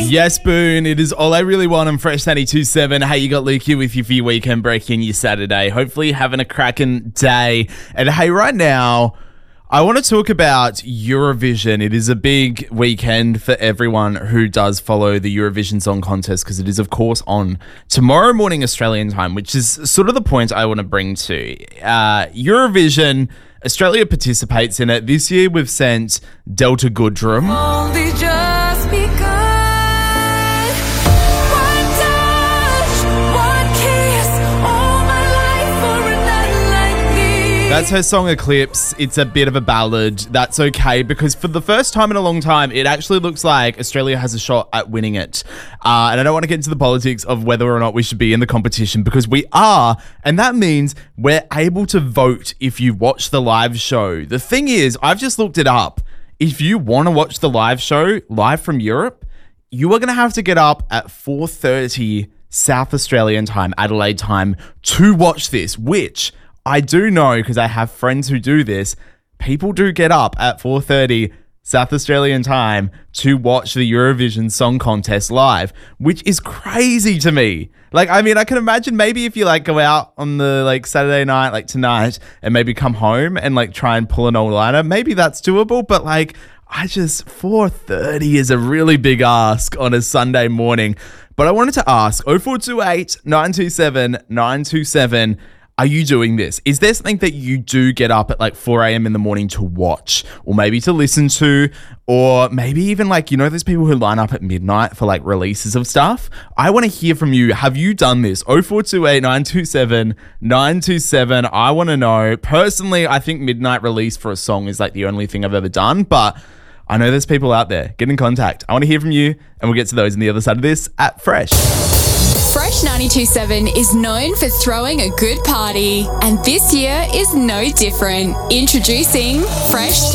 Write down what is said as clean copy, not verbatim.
Yes, Boone. It is All I Really Want on Fresh 92.7. Hey, you got Luke here with you for your weekend break in your Saturday. Hopefully you're having a cracking day. And hey, right now, I want to talk about Eurovision. It is a big weekend for everyone who does follow the Eurovision Song Contest because it is, of course, on tomorrow morning Australian time, which is sort of the point I want to bring to. Eurovision, Australia participates in it. This year we've sent Delta Goodrum. Only just begun. One touch, one kiss, all my life for a night like this. That's her song Eclipse. It's a bit of a ballad. That's okay because for the first time in a long time, it actually looks like Australia has a shot at winning it. And I don't want to get into the politics of whether or not we should be in the competition because we are. And that means we're able to vote if you watch the live show. The thing is, I've just looked it up. If you want to watch the live show live from Europe, you are going to have to get up at 4:30 South Australian time, Adelaide time, to watch this, which I do know because I have friends who do this. People do get up at 4:30 South Australian time to watch the Eurovision Song Contest live, which is crazy to me. Like, I mean, I can imagine maybe if you like go out on the like Saturday night, like tonight, and maybe come home and like try and pull an all-nighter, maybe that's doable. But like, 4:30 is a really big ask on a Sunday morning. But I wanted to ask 0428 927 927. Are you doing this? Is there something that you do get up at like 4 a.m. in the morning to watch or maybe to listen to, or maybe even like, you know, there's people who line up at midnight for like releases of stuff. I want to hear from you. Have you done this? 0428 927 927. I want to know. Personally, I think midnight release for a song is like the only thing I've ever done, but I know there's people out there. Get in contact. I want to hear from you, and we'll get to those on the other side of this at Fresh. Fresh 92.7 is known for throwing a good party, and this year is no different. Introducing Fresh